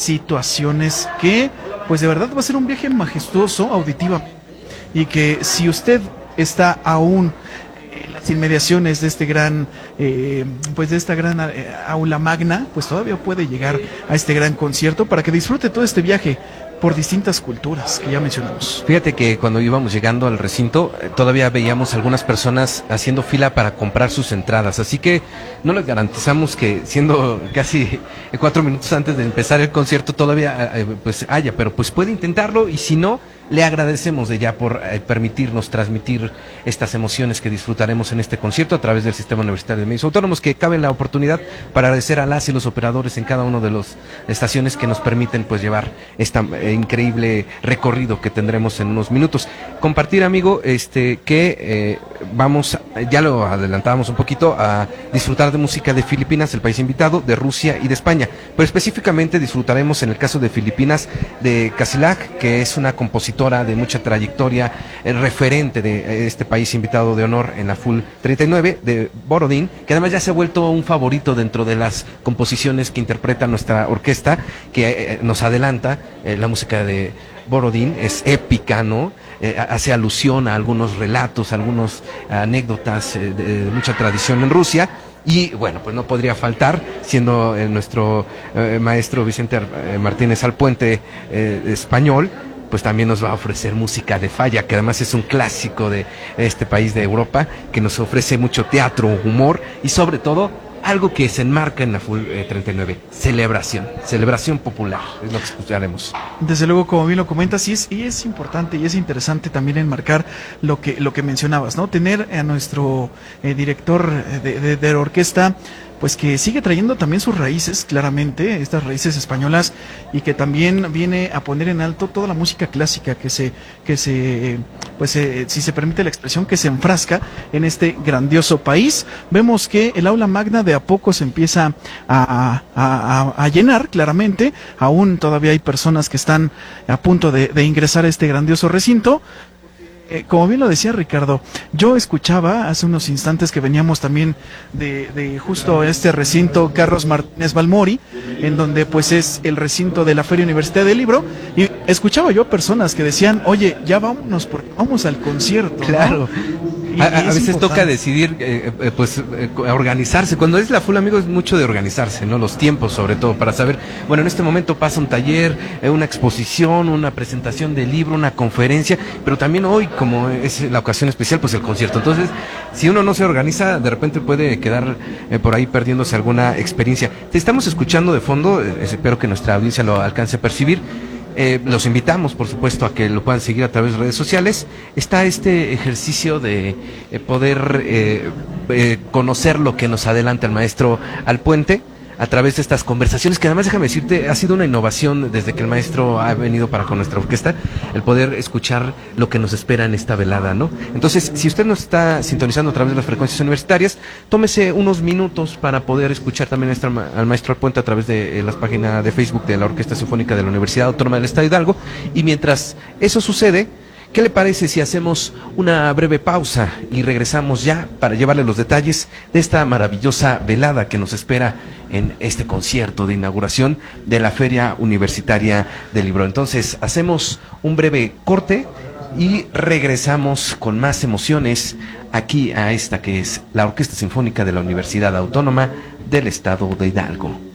situaciones que, pues de verdad va a ser un viaje majestuoso auditivamente, y que si usted está aún en las inmediaciones de este gran, pues de esta gran aula magna, pues todavía puede llegar a este gran concierto para que disfrute todo este viaje por distintas culturas que ya mencionamos. Fíjate que cuando íbamos llegando al recinto, todavía veíamos algunas personas haciendo fila para comprar sus entradas, así que no les garantizamos que siendo casi 4 minutos antes de empezar el concierto todavía pues haya, pero pues puede intentarlo, y si no, le agradecemos de ya por permitirnos transmitir estas emociones que disfrutaremos en este concierto a través del Sistema Universitario de Medios Autónomos, que cabe la oportunidad para agradecer a las y los operadores en cada uno de las estaciones que nos permiten pues llevar esta increíble recorrido que tendremos en unos minutos. Compartir, amigo, que vamos, ya lo adelantábamos un poquito, a disfrutar de música de Filipinas, el país invitado, de Rusia y de España, pero específicamente disfrutaremos en el caso de Filipinas de Casilag, que es una compositora de mucha trayectoria, referente de este país invitado de honor en la Full 39, de Borodín, que además ya se ha vuelto un favorito dentro de las composiciones que interpreta nuestra orquesta, que nos adelanta. La música de Borodín es épica, ¿no? Hace alusión a algunos relatos, algunas anécdotas de mucha tradición en Rusia. Y bueno, pues no podría faltar, siendo nuestro maestro Vicente Martínez Alpuente español, pues también nos va a ofrecer música de Falla, que además es un clásico de este país de Europa, que nos ofrece mucho teatro, humor y sobre todo algo que se enmarca en la Full 39, celebración popular, es lo que escucharemos. Desde luego, como bien lo comentas, y es importante y es interesante también enmarcar lo que mencionabas, ¿no? Tener a nuestro director de la orquesta, pues que sigue trayendo también sus raíces, claramente, estas raíces españolas, y que también viene a poner en alto toda la música clásica que si se permite la expresión, que se enfrasca en este grandioso país. Vemos que el aula magna de a poco se empieza a llenar, claramente. Aún todavía hay personas que están a punto de ingresar a este grandioso recinto. Como bien lo decía Ricardo, yo escuchaba hace unos instantes que veníamos también de justo este recinto Carlos Martínez Balmori, en donde pues es el recinto de la Feria Universitaria del Libro, y escuchaba yo personas que decían, oye, ya vámonos porque vamos al concierto, ¿no? Claro. A veces toca decidir, organizarse. Cuando es la Full, amigos, es mucho de organizarse, ¿no? Los tiempos, sobre todo, para saber, bueno, en este momento pasa un taller, una exposición, una presentación de libro, una conferencia, pero también hoy, como es la ocasión especial, pues el concierto. Entonces, si uno no se organiza, de repente puede quedar por ahí perdiéndose alguna experiencia. Te estamos escuchando de fondo, espero que nuestra audiencia lo alcance a percibir. Los invitamos, por supuesto, a que lo puedan seguir a través de redes sociales. Está este ejercicio de poder conocer lo que nos adelanta el maestro Alpuente a través de estas conversaciones, que además, déjame decirte, ha sido una innovación desde que el maestro ha venido para con nuestra orquesta, el poder escuchar lo que nos espera en esta velada, ¿no? Entonces, si usted nos está sintonizando a través de las frecuencias universitarias, tómese unos minutos para poder escuchar también al maestro Alpuente a través de las páginas de Facebook de la Orquesta Sinfónica de la Universidad Autónoma del Estado de Hidalgo, y mientras eso sucede, ¿qué le parece si hacemos una breve pausa y regresamos ya para llevarle los detalles de esta maravillosa velada que nos espera en este concierto de inauguración de la Feria Universitaria del Libro? Entonces, hacemos un breve corte y regresamos con más emociones aquí a esta que es la Orquesta Sinfónica de la Universidad Autónoma del Estado de Hidalgo.